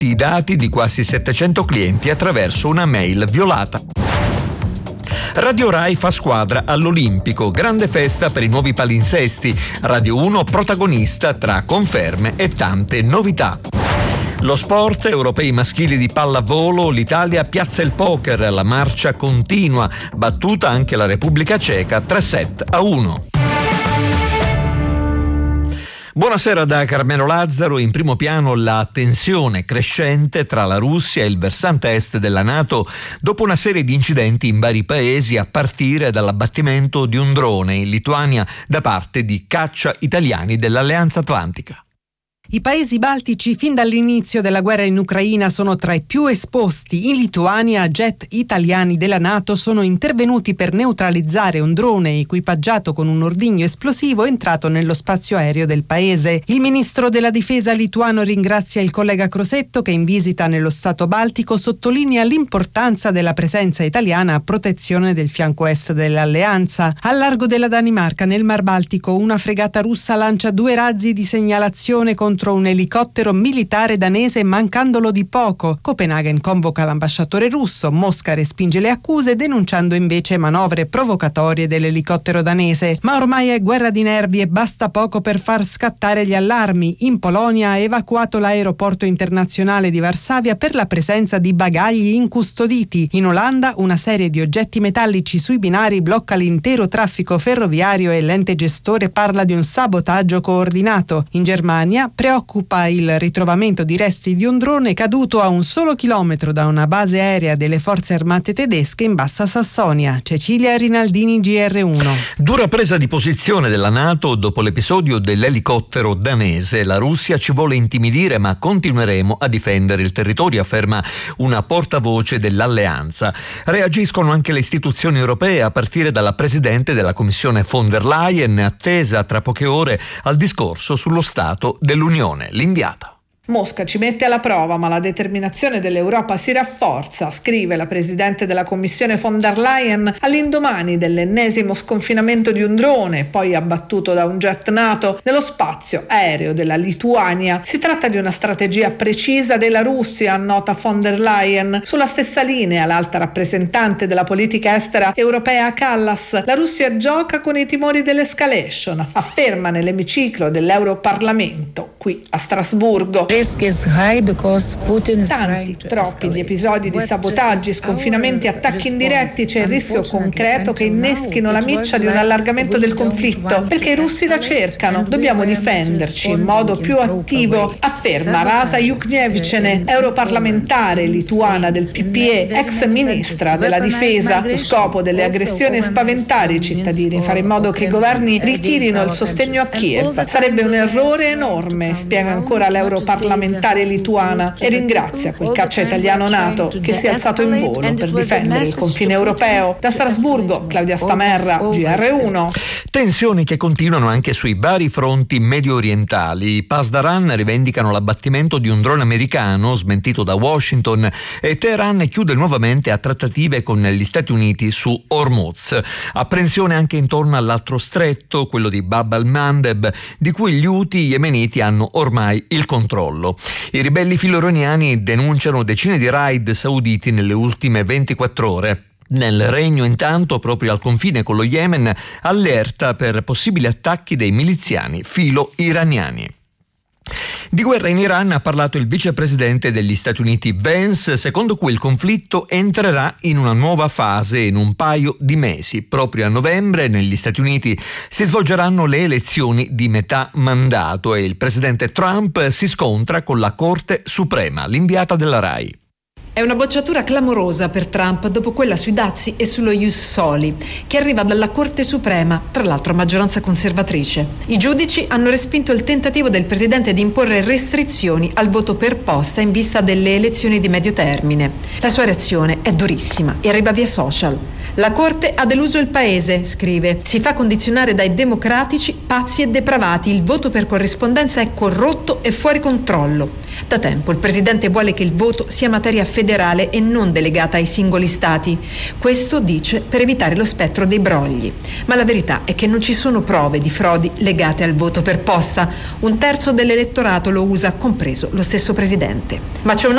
i dati di quasi 700 clienti attraverso una mail violata. Radio Rai fa squadra all'Olimpico, grande festa per i nuovi palinsesti. Radio 1 protagonista tra conferme e tante novità. Lo sport, europei maschili di pallavolo, l'Italia piazza il poker, la marcia continua, battuta anche la Repubblica Ceca 3-1. Buonasera da Carmelo Lazzaro. In primo piano la tensione crescente tra la Russia e il versante est della NATO dopo una serie di incidenti in vari paesi, a partire dall'abbattimento di un drone in Lituania da parte di caccia italiani dell'Alleanza Atlantica. I paesi baltici fin dall'inizio della guerra in Ucraina sono tra i più esposti. In Lituania jet italiani della NATO sono intervenuti per neutralizzare un drone equipaggiato con un ordigno esplosivo entrato nello spazio aereo del paese. Il ministro della difesa lituano ringrazia il collega Crosetto che in visita nello Stato baltico sottolinea l'importanza della presenza italiana a protezione del fianco est dell'alleanza. Al largo della Danimarca, nel Mar Baltico, una fregata russa lancia 2 razzi di segnalazione contro un elicottero militare danese mancandolo di poco. Copenaghen convoca l'ambasciatore russo, Mosca respinge le accuse denunciando invece manovre provocatorie dell'elicottero danese. Ma ormai è guerra di nervi e basta poco per far scattare gli allarmi. In Polonia ha evacuato l'aeroporto internazionale di Varsavia per la presenza di bagagli incustoditi. In Olanda una serie di oggetti metallici sui binari blocca l'intero traffico ferroviario e l'ente gestore parla di un sabotaggio coordinato. In Germania preoccupa il ritrovamento di resti di un drone caduto a un solo chilometro da una base aerea delle forze armate tedesche in Bassa Sassonia. Cecilia Rinaldini, GR1. Dura presa di posizione della NATO dopo l'episodio dell'elicottero danese. La Russia ci vuole intimidire, ma continueremo a difendere il territorio, afferma una portavoce dell'alleanza. Reagiscono anche le istituzioni europee, a partire dalla presidente della Commissione von der Leyen, attesa tra poche ore al discorso sullo stato dell'Unione. L'inviata. Mosca ci mette alla prova, ma la determinazione dell'Europa si rafforza, scrive la presidente della Commissione von der Leyen all'indomani dell'ennesimo sconfinamento di un drone, poi abbattuto da un jet NATO, nello spazio aereo della Lituania. Si tratta di una strategia precisa della Russia, annota von der Leyen. Sulla stessa linea l'alta rappresentante della politica estera europea Kallas. La Russia gioca con i timori dell'escalation, afferma nell'emiciclo dell'Europarlamento, qui a Strasburgo. Tanti, troppi gli episodi di sabotaggi, sconfinamenti, attacchi indiretti. C'è il rischio concreto che inneschino la miccia di un allargamento del conflitto, perché i russi la cercano. Dobbiamo difenderci in modo più attivo, afferma Rasa Juknevicene, europarlamentare lituana del PPE, ex ministra della difesa. Lo scopo delle aggressioni è spaventare i cittadini, fare in modo che i governi ritirino il sostegno a Kiev. Sarebbe un errore enorme, spiega ancora l'europarlamentare lituana, e ringrazia quel caccia italiano NATO che si è alzato in volo per difendere il confine europeo. Da Strasburgo, Claudia Stamerra, GR1. Tensioni che continuano anche sui vari fronti medio orientali. I Pasdaran rivendicano l'abbattimento di un drone americano smentito da Washington e Teheran chiude nuovamente a trattative con gli Stati Uniti su Hormuz. Apprensione anche intorno all'altro stretto, quello di Bab al-Mandeb, di cui gli Houthi yemeniti hanno ormai il controllo. I ribelli filo-iraniani denunciano decine di raid sauditi nelle ultime 24 ore. Nel regno, intanto, proprio al confine con lo Yemen, allerta per possibili attacchi dei miliziani filo-iraniani. Di guerra in Iran ha parlato il vicepresidente degli Stati Uniti Vance, secondo cui il conflitto entrerà in una nuova fase in un paio di mesi. Proprio a novembre negli Stati Uniti si svolgeranno le elezioni di metà mandato e il presidente Trump si scontra con la Corte Suprema. L'inviata della Rai. È una bocciatura clamorosa per Trump dopo quella sui dazi e sullo ius soli, che arriva dalla Corte Suprema, tra l'altro maggioranza conservatrice. I giudici hanno respinto il tentativo del presidente di imporre restrizioni al voto per posta in vista delle elezioni di medio termine. La sua reazione è durissima e arriva via social. La Corte ha deluso il paese, scrive. Si fa condizionare dai democratici pazzi e depravati. Il voto per corrispondenza è corrotto e fuori controllo. Da tempo il presidente vuole che il voto sia materia federale e non delegata ai singoli stati. Questo, dice, per evitare lo spettro dei brogli. Ma la verità è che non ci sono prove di frodi legate al voto per posta. Un terzo dell'elettorato lo usa, compreso lo stesso presidente. Ma c'è un